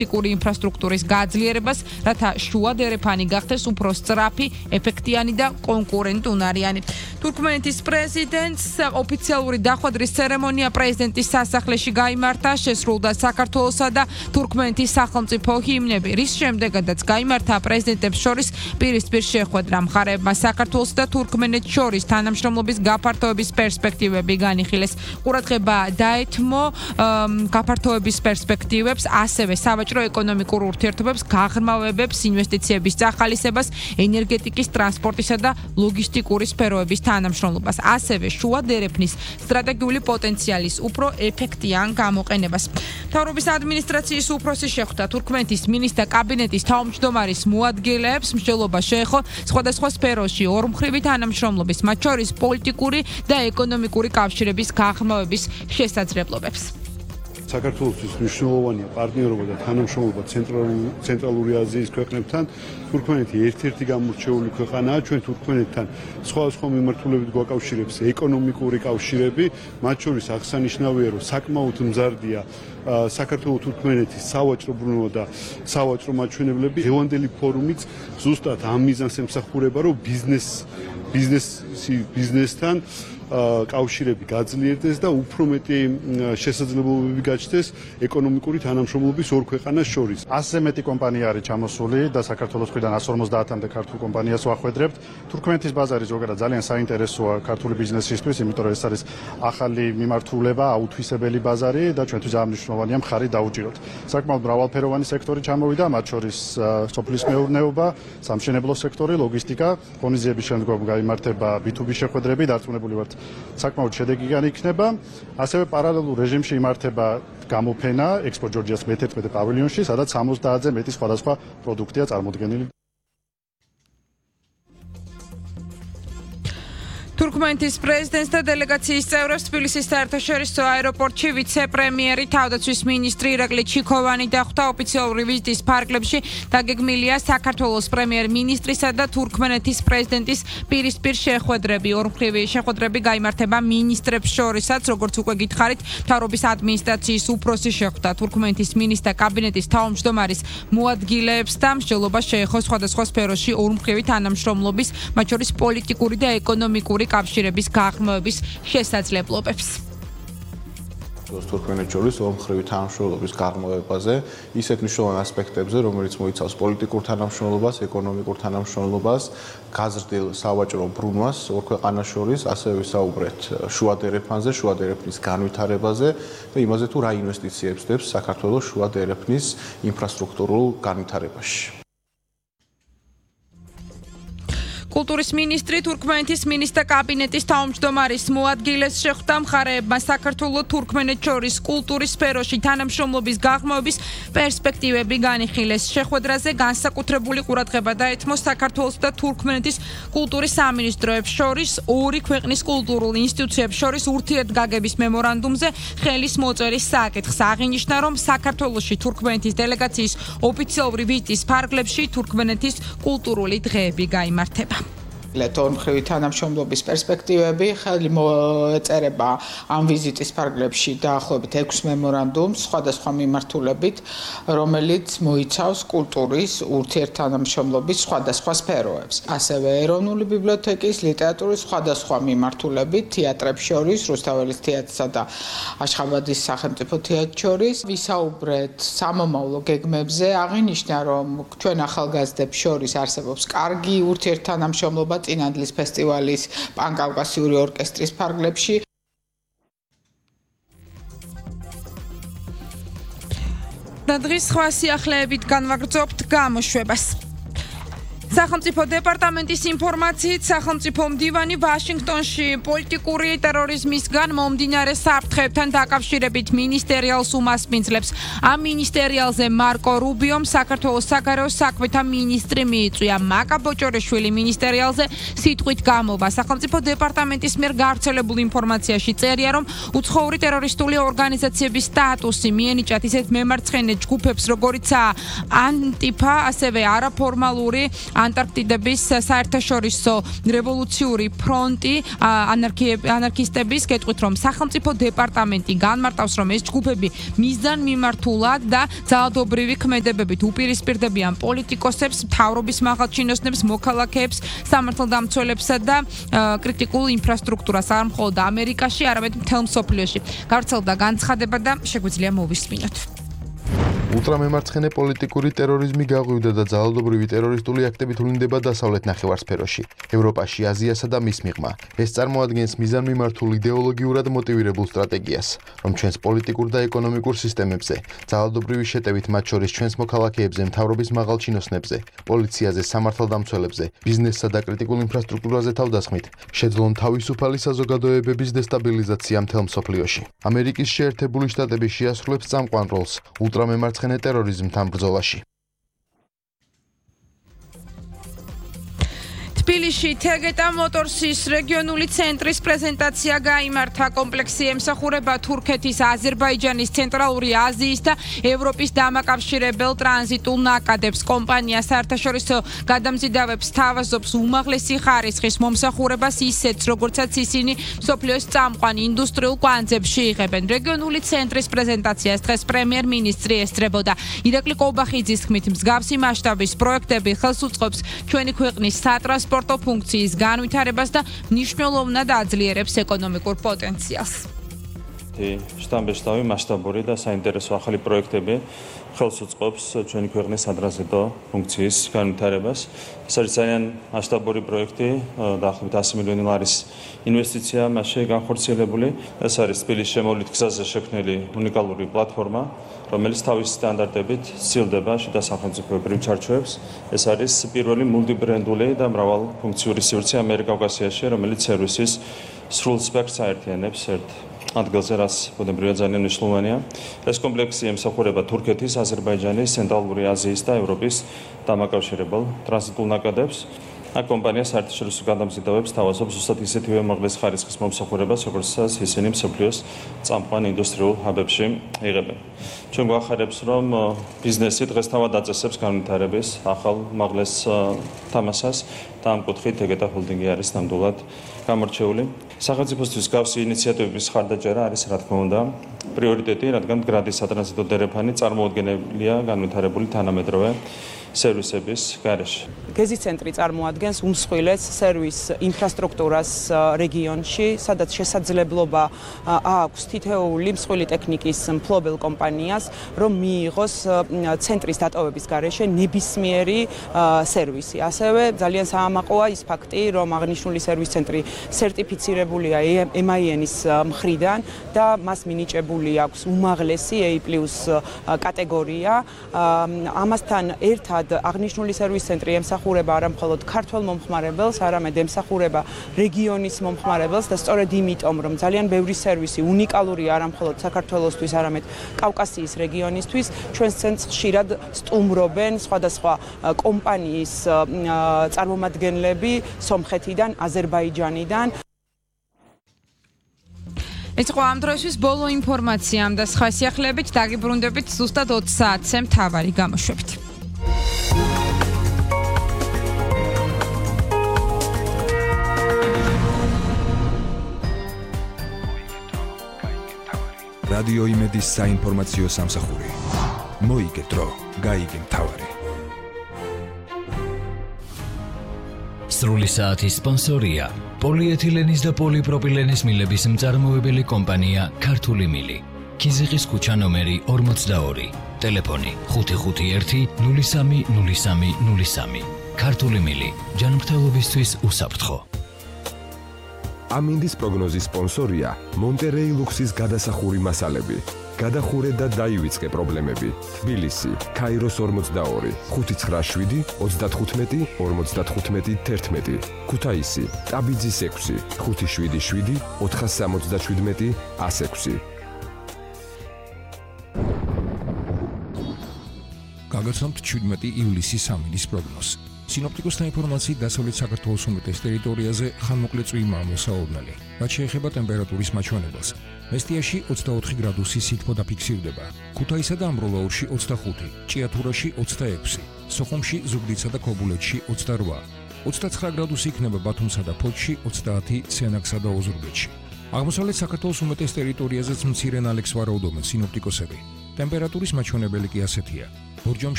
ინფრასტრუქტურის გაძლიერებას, რათა შუადერეფანი გახდეს უფრო სწრაფი, ეფექტიანი და კონკურენტუნარიანი. თურქმენეთის პრეზიდენტს ოფიციალური დახვედრის ცერემონია პრეზიდენტის სასახლეში გაიმართა, შესრულდა საქართველოსა და თურქმენეთის სახელმწიფო ჰიმნები, რის შემდეგაც გაიმართა პრეზიდენტებს შორის პირისპირ შეხვედრა. მხარეებმა საქართველოს და თურქმენეთს შორის თანამშრომლობის გაფართოების პერსპექტივები განიხილეს. ყურადღება დაეთმო გაფართოების პერსპექტივებს, ასევე სავაჭრო ეკონომიკურ ურთიერთობებს, გაღრმავებებს, ინვესტიციების წახალისებას, ენერგეტიკის, ტრანსპორტისა და ლოგისტიკური სფეროების თანამშრომლობას, ასევე შუა დერეფნის სტრატეგიული პოტენციალის უფრო ეფექტიან გამოყენებას. მთავრობის ადმინისტრაციის უფროსი შეხვდა თურქმენეთის მინისტრთა კაბინეტის თავმჯდომარის მოადგილეებს, მსჯელობა შეეხო სხვადასხვა სფეროში ორმხრივი თანამშრომლობის, მათ შორის პოლიტიკური და ეკონომიკური კავშირების გაღრმავების შესაძლებლობებს. საქართველოსთვის მნიშვნელოვანია პარტნიორობა და თანამშრომლობა ცენტრალური აზიის ქვეყნებთან. თურქმენეთი ერთ-ერთი გამორჩეული ქვეყანაა. ჩვენ თურქმენეთთან სხვადასხვა მიმართულებით გვაკავშირებს ეკონომიკური კავშირები, მათ შორის აღსანიშნავია, რომ საკმაოდ მზარდია საქართველოს-თურქმენეთის სავაჭრო ბრუნვა და სავაჭრო მაჩვენებლები. დღევანდელი ფორუმიც ზუსტად ამ მიზანს ემსახურება, რომ ბიზნესთან კავშირები გაძლიერდეს და უფრო მეტი შესაძლებლობები გაჩნდეს ეკონომიკური თანამშრომლობის ორ ქვეყანას შორის. Ასე მეტი კომპანია არის ჩამოსული და საქართველოს მხრიდან 150-მდე ქართულ კომპანიას ვახვედრებთ. თურქმენეთის ბაზარი ზოგადად ძალიან საინტერესოა ქართული ბიზნესისთვის, იმიტომ რომ ეს არის ახალი მიმართულება, აუთვისებელი ბაზარი და ჩვენთვის ძალიან მნიშვნელოვანია მხარი დაუჭიროთ. საკმაოდ მრავალფეროვანი სექტორი ჩამოვიდა, მათ შორის სოფლის მეურნეობა, სამშენებლო სექტორი, ლოგისტიკა. ღონისძიების შემდგომ გაიმართება B2B შეხვედრები, დარწმუნებული ვართ საკმაოდ შედეგიანი იქნება. ასევე პარალელურ რეჟიმში იმართება გამოფენა Expo Georgias მე-11 პავილიონში, სადაც 70-ზე მეტი სხვადასხვა პროდუქტია წარმოდგენილი. თურქმენეთის პრეზიდენტს და დელეგაციის წევრებს თბილისის საერთაშორისო აეროპორტში ვიცე-პრემიერი, თავდაცვის მინისტრი ირაკლი ჩიქოვანი დახვდა. ოფიციალური ვიზიტის ფარგლებში დაგეგმილია საქართველოს პრემიერ-მინისტრისა და თურქმენეთის პრეზიდენტის პირისპირ შეხვედრები. ორმხრივი შეხვედრები გაიმართება მინისტრებს შორისაც, როგორც უკვე გითხარით, მთავრობის ადმინისტრაციის უფროსი შეხვდა თურქმენეთის მინისტრთა კაბინეტის თავმჯდომარის მოადგილეებს და მსჯელობა შეეხო სხვადასხვა სფეროში ორმხრივი თანამშრომლობის, მათ შორის პოლიტიკური და ეკონომიკური კავშირების გაღრმავების შესაძლებლობებს. თურქმენეთს შორის ორმხრივი თანამშრომლობის გაღრმავებაზე, ისეთ მნიშვნელოვან ასპექტებზე, რომელიც მოიცავს პოლიტიკურ თანამშრომლობას, ეკონომიკურ თანამშრომლობას, გაზრდილ სავაჭრო ბრუნვას ორ ქვეყანას შორის, ასევე ვისაუბრეთ შუადერეფანზე, შუადერეფნის განვითარებაზე და იმაზე, თუ რა ინვესტიციებს დებს საქართველოს შუადერეფნის ინფრასტრუქტურულ განვითარებაში. კულტურის მინისტრი თურქმენეთის მინისტრთა კაბინეტის თავმჯდომარის მოადგილეს შეხვდა. მხარეებმა საქართველოს თურქმენეთს შორის კულტურის სფეროში თანამშრომლობის გაღრმავების პერსპექტივები განიხილეს. შეხვედრაზე განსაკუთრებული ყურადღება დაეთმო საქართველოს და თურქმენეთის კულტურის სამინისტროებს შორის ორი ქვეყნის კულტურულ ინსტიტუციებს შორის ურთიერთგაგების მემორანდუმზე ხელის მოწერის საკითხს. აღინიშნა, რომ საქართველოში თურქმენეთის დელეგაციის ოფიციალური ვიზიტის ფარგლებში თურქმენეთის კულტურული დღეები გაიმართება. ორმხრივი თანამშრომლობის პერსპექტივები ხელი მოეწერება ამ ვიზიტის ფარგლებში დაახლოებით 6 მემორანდუმს სხვადასხვა მიმართულებით, რომელიც მოიცავს კულტურის ურთიერთთანამშრომლობის სხვადასხვა სფეროებს. ასევე ეროვნული ბიბლიოთეკის ლიტერატურის სხვადასხვა მიმართულებით, თეატრებს შორის, რუსთაველის თეატრსა და აშხაბადის სახელმწიფო თეატრს შორის, ვისაუბრეთ სამომავლო გეგმებზე, აღინიშნა, რომ ჩვენ ახალგაზრდებს შორის არსებობს კარგი ურთიერთთანამშრომლობა წინადლის ფესტივალის პანკავკასიური ორკესტრის ფარგლებში. და დღის სხვა სიახლეებით განვაგრძობთ გამოშვებას. სახელმწიფო დეპარტამენტის ინფორმაციით, სახელმწიფო მდივანი ვაშინგტონში პოლიტიკური ტერორიზმისგან მომდინარე საფრთხეებთან დაკავშირებით მინისტერიალს უმასპინძლებს. ამ მინისტერიალზე მარკო რუბიომ საქართველოს საგარეო საქმეთა მინისტრი მიიწვია. მაკა ბოჭორიშვილი მინისტერიალზე სიტყვით გამოვა. სახელმწიფო დეპარტამენტის მიერ გავრცელებულ ინფორმაციაში წერია, რომ უცხოური ტერორისტული ორგანიზაციების სტატუსი მიენიჭათ ისეთ მემარცხენე ჯგუფებს, როგორიცაა ანტიფა, ასევე არაფორმალური ანტარქტიდების საერთაშორისო რევოლუციური ფრონტი ანარქისტების კეთყვით, რომ სახელმწიფო დეპარტამენტი განმარტავს, რომ ეს ჯგუფები მიზანმიმართულად და ძალადობრივი ქმედებებით უპირისპირდებიან პოლიტიკოსებს, მთავრობის მაღალჩინოსნებს, მოქალაქეებს, სამართალდამცველებსა და კრიტიკულ ინფრასტრუქტურას არ მხოლოდ ამერიკაში, არამედ მთელ მსოფლიოში. გავრცელდა განცხადება და შეგვიძლია მოვისმინოთ. Ultramემარცხენე პოლიტიკური ტერორიზმი გაღვივდა და ძალადობრივი ტერორისტული აქტებით ვლინდება დასავლეთ ნახევარსფეროში, ევროპაში, აზიასა და მის მიღმა. ეს წარმოადგენს მიზანმიმართულ იდეოლოგიურად მოტივირებულ სტრატეგიას, რომ ჩვენს პოლიტიკურ და ეკონომიკურ სისტემებზე, ძალადობრივი შეტევით მათ შორის ჩვენს მოქალაქეებზე, მთავრობის მაღალჩინოსნებზე, პოლიციაზე, სამართალდამცველებზე, ბიზნესსა და კრიტიკულ ინფრასტრუქტურაზე თავდასხმით, შეძლონ თავისუფალი საზოგადოებების დესტაბილიზაცია მთელ მსოფლიოში. ამერიკის შეერთებული შტატები შეასრულებს წამყვან როლს ultramემარცხენე ტერორიზმთან ბრძოლაში. თბილისში თეგეტა მოტორსის რეგიონული ცენტრის პრეზენტაცია გაიმართა. კომპლექსი ემსახურება თურქეთის, აზერბაიჯანის, ცენტრალური აზიის და ევროპის დამაკავშირებელ ტრანზიტულ ნაკადებს. კომპანია საერთაშორისო გადამზიდავებს თავაზობს უმაღლესი ხარისხის მომსახურებას ისეთს, როგორცაც ისინი მსოფლიოს წამყვან ინდუსტრიულ კვანძებში იღებენ. რეგიონული ცენტრის პრეზენტაციას დღეს პრემიერ-მინისტრი ესწრებოდა. ირაკლი კობახიძის თქმით, მსგავსი მასშტაბის პროექტები ხელს უწყობს ჩვენი ქვეყნის სატრანსპორტო ფუნქციის განვითარებას და მნიშვნელოვნად აძლიერებს ეკონომიკურ პოტენციალს. შტამბეშტავი მასშტაბური და საინტერესო ახალი პროექტები ხელს უწყობს ჩვენი ქვეყნის სატრანზიტო ფუნქციის განვითარებას. ეს არის ძალიან მასშტაბური პროექტი, დაახლოებით 100 მილიონი ლარის ინვესტიცია მასში განხორციელებული. ეს არის თბილისის შემოვლით გზაზე შექმნილი უნიკალური პლატფორმა, რომელიც თავისი სტანდარტებით სცილდება შიდა სახელმწიფოებრივ ჩარჩოებს. ეს არის პირველი მულტიბრენდული და მრავალფუნქციური სივრცე ამიერკავკასიაში, რომელიც სერვისის სრულ სპექტრს აერთიანებს ერთ ადგილზე, რაც ბუნებრივად ძალიან მნიშვნელოვანია. ეს კომპლექსი ემსახურება თურქეთის, აზერბაიჯანის, ცენტრალური აზიის და ევროპის დამაკავშირებელ ტრანზიტულ ნაკადებს. აქ კომპანია საერთაშორისო გადამზიდავებს თავაზობს ზუსტად ისეთივე უმაღლეს ხარისხის მომსახურებას, როგორცაც ისინი მსოფლიოს წამყვან ინდუსტრიულ ჰაბებში იღებენ. ჩვენ გვახარებს, რომ ბიზნესი დღეს თავად აწესებს განვითარების ახალ უმაღლეს თამაშას და ამ კუთხით თეგეტა ჰოლდინგი არის ნამდვილად გამორჩეული. სახელმწიფოსთვის გავსი ინიციატივების ხარდაჭერა არის, რა თქმა უნდა, პრიორიტეტი, რადგან მდგრადი სატრანზიტო დერეფანი წარმოუდგენელია განვითარებული თანამედროვე სერვისების გარეშე. გეზის ცენტრი წარმოადგენს უმსხვილეს სერვის ინფრასტრუქტურას რეგიონში, სადაც შესაძლებლობა აქვს თითეული მსხვილი ტექნიკის მფლობელ კომპანიას, რომ მიიღოს ცენტრის დატოვების გარეშე ნებისმიერი სერვისი. ასევე ძალიან საამაყოა ის ფაქტი, რომ აღნიშნული სერვის ცენტრი სერტიფიცირებულია MIN-ის მხრიდან და მას მინიჭებული აქვს უმაღლესი A+ კატეგორია. ამასთან ერთად აღნიშნული სერვის ცენტრი ემსახურება არა მხოლოდ ქართველ მომხმარებელს, არამედ ემსახურება რეგიონის მომხმარებელს და სწორედ იმიტომ, რომ ძალიან ბევრი სერვისი უნიკალური არა მხოლოდ საქართველოსთვის, არამედ კავკასიის რეგიონისთვის, ჩვენს ცენტრს ხშირად სტუმრობენ სხვადასხვა კომპანიის წარმომადგენლები სომხეთიდან, აზერბაიჯანიდან. ეს იყო ამ დროისთვის ბოლო ინფორმაცია ამ და სხვა სიახლეებით დაგიბრუნდებით ზუსტად 20 საათზე მთავარი გამოშვებით. რადიო იმედის საინფორმაციო სამსახური. მოიგე დრო, გაიგე მთავარი. სრული საათის სპონსორია პოლიეთილენის და პოლიპროპილენის მილების მწარმოებელი კომპანია ქართული მილი. ქიზიყის ქუჩა ნომერი 42. ტელეფონი 551 03 03 03. ქართული მილი. ჯანმრთელობისთვის უსაფრთხო. ამინდის პროგნოზის სპონსორია მონტერეი ლუქსის გადასახური მასალები. გადახურე და დაივიწყე პრობლემები. თბილისი, ქაიროს 42, 597 35 55 11. ქუთაისი, ტაბიძის 6, 577 477 106. გაგაცნობთ 17 ივლისის ამინდის პროგნოზს. სინოპტიკოსთა ინფორმაციით დასავლეთ საქართველოს უმეტეს ტერიტორიაზე ხანმოკლე წვიმაა მოსაუბნელი. რაც შეეხება ტემპერატურის მაჩვენებელს, მესტიაში 24 გრადუსი სითბო დაფიქსირდება, ქუთაისსა და ამბროლაურში 25, ჭიათურაში 26, სოხუმში, ზუგდიდსა და ქობულეთში 28, 29 გრადუსი იქნება ბათუმსა და ფოთში, 30 სენაკსა და ოზურგეთში. აღმოსავლეთ საქართველოს უმეტეს ტერიტორიაზეც მცირე ნალექს ვარაუდობენ სინოპტიკოსები. ტემპერატურის მაჩვენებელი კი ასეთია. ბორჯომში